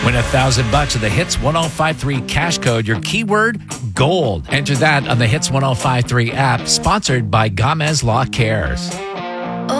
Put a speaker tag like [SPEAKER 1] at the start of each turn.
[SPEAKER 1] Win $1,000 with the Hits 1053 cash code. Your keyword, gold. Enter that on the Hits 1053 app, sponsored by Gamez Law Cares.